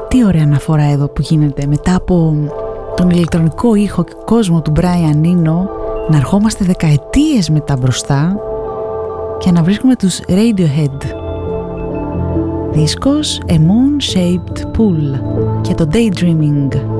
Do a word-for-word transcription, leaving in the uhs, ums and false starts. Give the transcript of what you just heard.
Τι ωραία αναφορά εδώ που γίνεται μετά από τον ηλεκτρονικό ήχο και κόσμο του Brian Eno, να ερχόμαστε δεκαετίες μετά μπροστά και να βρίσκουμε τους Radiohead. Δίσκος A Moon Shaped Pool και το Daydreaming.